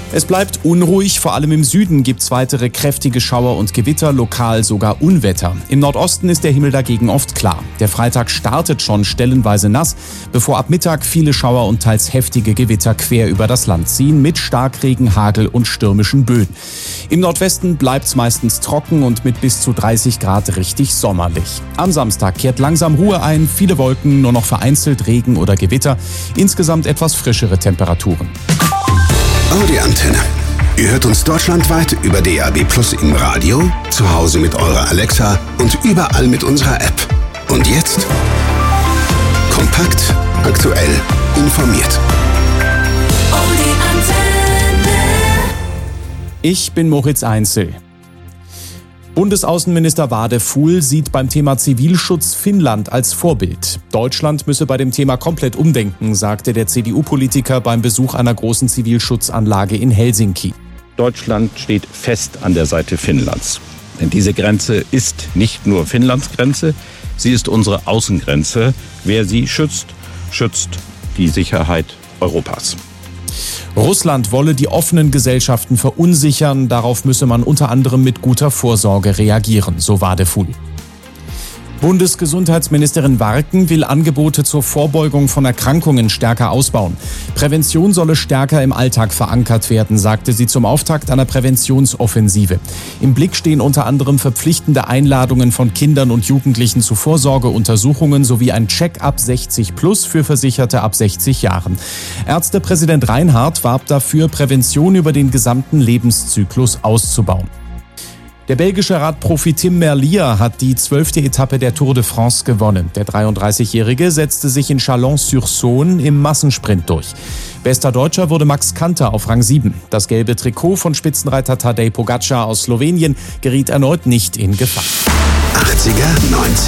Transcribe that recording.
Es bleibt unruhig, vor allem im Süden gibt es weitere kräftige Schauer und Gewitter, lokal sogar Unwetter. Im Nordosten ist der Himmel dagegen oft klar. Der Freitag startet schon stellenweise nass, bevor ab Mittag viele Schauer und teils heftige Gewitter quer über das Land ziehen, mit Starkregen, Hagel und stürmischen Böen. Im Nordwesten bleibt es meistens trocken und mit bis zu 30 Grad richtig sommerlich. Am Samstag kehrt langsam Ruhe ein, viele Wolken, nur noch vereinzelt Regen oder Gewitter, insgesamt etwas frischere Temperaturen. Audi Antenne. Ihr hört uns deutschlandweit über DAB+ im Radio, zu Hause mit eurer Alexa und überall mit unserer App. Und jetzt kompakt, aktuell, informiert. Audi Antenne. Ich bin Moritz Einzel. Bundesaußenminister Wadefuhl sieht beim Thema Zivilschutz Finnland als Vorbild. Deutschland müsse bei dem Thema komplett umdenken, sagte der CDU-Politiker beim Besuch einer großen Zivilschutzanlage in Helsinki. Deutschland steht fest an der Seite Finnlands. Denn diese Grenze ist nicht nur Finnlands Grenze, sie ist unsere Außengrenze. Wer sie schützt, schützt die Sicherheit Europas. Russland wolle die offenen Gesellschaften verunsichern. Darauf müsse man unter anderem mit guter Vorsorge reagieren, so Wadefuhl. Bundesgesundheitsministerin Warken will Angebote zur Vorbeugung von Erkrankungen stärker ausbauen. Prävention solle stärker im Alltag verankert werden, sagte sie zum Auftakt einer Präventionsoffensive. Im Blick stehen unter anderem verpflichtende Einladungen von Kindern und Jugendlichen zu Vorsorgeuntersuchungen sowie ein Check-up 60+ für Versicherte ab 60 Jahren. Ärztepräsident Reinhardt warb dafür, Prävention über den gesamten Lebenszyklus auszubauen. Der belgische Radprofi Tim Merlier hat die 12. Etappe der Tour de France gewonnen. Der 33-Jährige setzte sich in Chalon-sur-Saône im Massensprint durch. Bester Deutscher wurde Max Kanter auf Rang 7. Das gelbe Trikot von Spitzenreiter Tadej Pogačar aus Slowenien geriet erneut nicht in Gefahr. 80er, 90er.